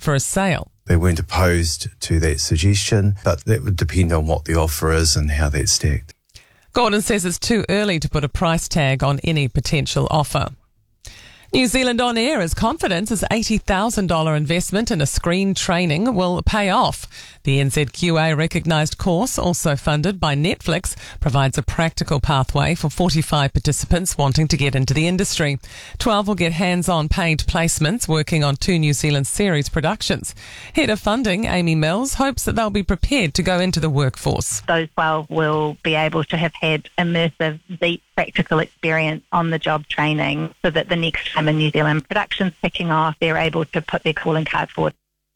for a sale. They weren't opposed to that suggestion, but that would depend on what the offer is and how that's stacked. Gordon says it's too early to put a price tag on any potential offer. New Zealand On Air is confident its $80,000 investment in a screen training will pay off. The NZQA recognised course, also funded by Netflix, provides a practical pathway for 45 participants wanting to get into the industry. 12 will get hands-on paid placements working on 2 New Zealand series productions. Head of Funding, Amy Mills, hopes that they'll be prepared to go into the workforce. Those 12 will be able to have had immersive, deep practical experience on the job training so that the next time a New Zealand production's kicking off, they're able to put their calling card forward.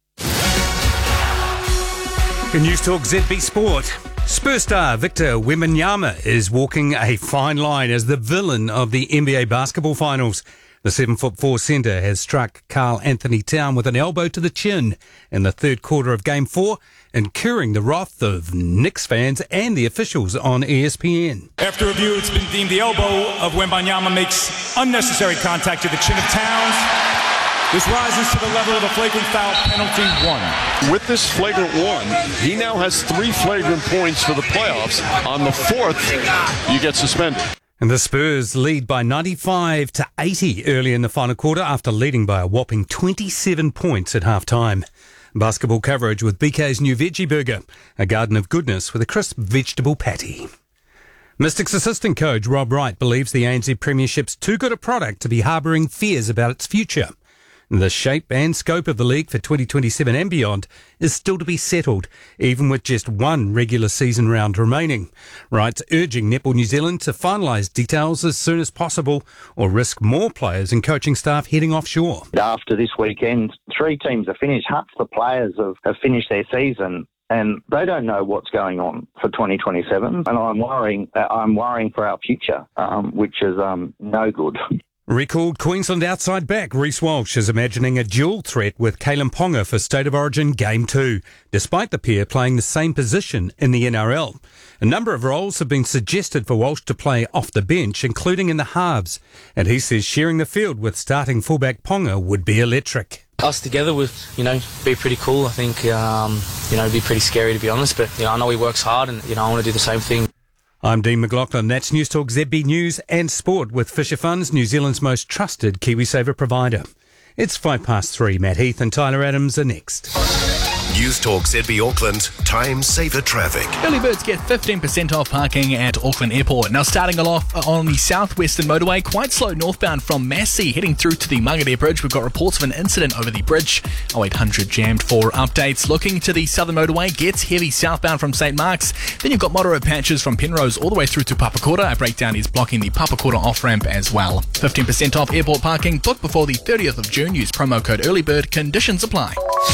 In News Talk ZB Sport, Spurs star Victor Wembanyama is walking a fine line as the villain of the NBA basketball finals. The 7'4" centre has struck Karl Anthony Towns with an elbow to the chin in the third quarter of Game 4, incurring the wrath of Knicks fans and the officials on ESPN. After review, it's been deemed the elbow of Wembanyama makes unnecessary contact to the chin of Towns. This rises to the level of a flagrant foul, penalty 1. With this flagrant 1, he now has 3 flagrant points for the playoffs. On the 4th, you get suspended. And the Spurs lead by 95-80 early in the final quarter after leading by a whopping 27 points at half-time. Basketball coverage with BK's new veggie burger, a garden of goodness with a crisp vegetable patty. Mystics assistant coach Rob Wright believes the ANZ Premiership's too good a product to be harbouring fears about its future. The shape and scope of the league for 2027 and beyond is still to be settled, even with just one regular season round remaining. Wright's urging Netball New Zealand to finalise details as soon as possible or risk more players and coaching staff heading offshore. After this weekend, 3 teams are finished. Half the players have finished their season and they don't know what's going on for 2027. And I'm worrying for our future, which is no good. Recalled Queensland outside back Reece Walsh is imagining a dual threat with Kalen Ponga for State of Origin Game 2, despite the pair playing the same position in the NRL. A number of roles have been suggested for Walsh to play off the bench, including in the halves, and he says sharing the field with starting fullback Ponga would be electric. Us together would, be pretty cool. I think, it'd be pretty scary to be honest, but, I know he works hard and, I want to do the same thing. I'm Dean McLaughlin. That's News Talk ZB News and Sport with Fisher Funds, New Zealand's most trusted KiwiSaver provider. It's 3:05. Matt Heath and Tyler Adams are next. News Talk ZB Auckland, time saver traffic. Early birds get 15% off parking at Auckland Airport. Now starting off on the southwestern motorway, quite slow northbound from Massey, heading through to the Mangere Bridge. We've got reports of an incident over the bridge. 0800 jammed for updates. Looking to the southern motorway, gets heavy southbound from St Mark's. Then you've got moderate patches from Penrose all the way through to Papakura. A breakdown is blocking the Papakura off-ramp as well. 15% off airport parking. Book before the 30th of June. Use promo code EARLYBIRD. Conditions apply.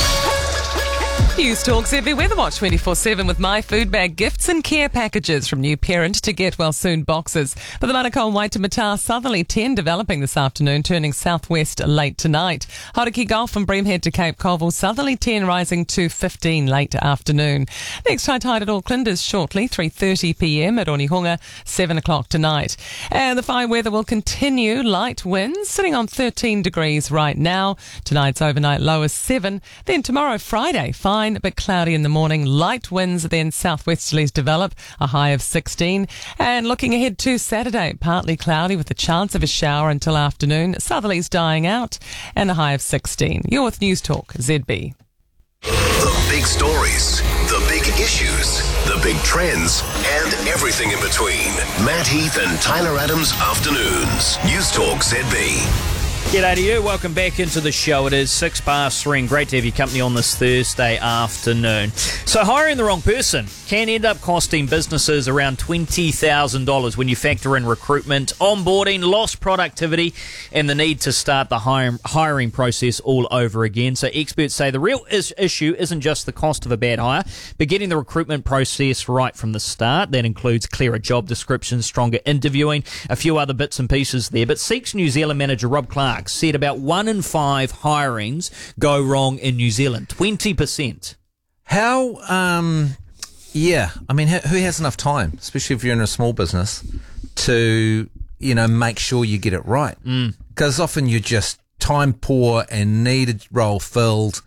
News Talk ZB Weather Watch 24/7 with My Food Bag gifts and care packages from new parent to get well soon boxes. For the Manukau Waitemata, southerly 10 developing this afternoon, turning southwest late tonight. Hauraki Gulf from Breamhead to Cape Colville, southerly 10 rising to 15 late afternoon. Next high tide at Auckland is shortly 3:30 p.m. at Onehunga, 7 o'clock tonight. And the fine weather will continue. Light winds sitting on 13 degrees right now. Tonight's overnight low is 7. Then tomorrow, Friday, fine but cloudy in the morning. Light winds, then southwesterlies develop, a high of 16. And looking ahead to Saturday, partly cloudy with a chance of a shower until afternoon. Southerlies dying out and a high of 16. You're with News Talk ZB. The big stories, the big issues, the big trends, and everything in between. Matt Heath and Tyler Adams Afternoons. News Talk ZB. G'day to you. Welcome back into the show. It is 3:06 and great to have your company on this Thursday afternoon. So hiring the wrong person can end up costing businesses around $20,000 when you factor in recruitment, onboarding, lost productivity, and the need to start the hiring process all over again. So experts say the real issue isn't just the cost of a bad hire, but getting the recruitment process right from the start. That includes clearer job descriptions, stronger interviewing, a few other bits and pieces there. But Seeks New Zealand manager Rob Clark said about 1 in 5 hirings go wrong in New Zealand, 20%. How, who has enough time, especially if you're in a small business, to, make sure you get it right? Because often you're just time poor and need a role filled,